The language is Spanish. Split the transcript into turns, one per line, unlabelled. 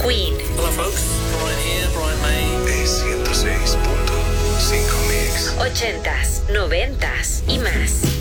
Queen.
Hola folks, Brian here, Brian May.
106.5 Mix.
80s, 90s y más.